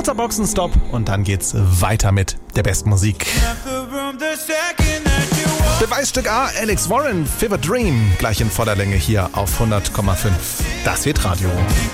Kurzer Boxenstopp und dann geht's weiter mit der besten Musik. Beweisstück A, Alex Warren, Fever Dream, gleich in voller Länge hier auf 100,5. Das wird Radio.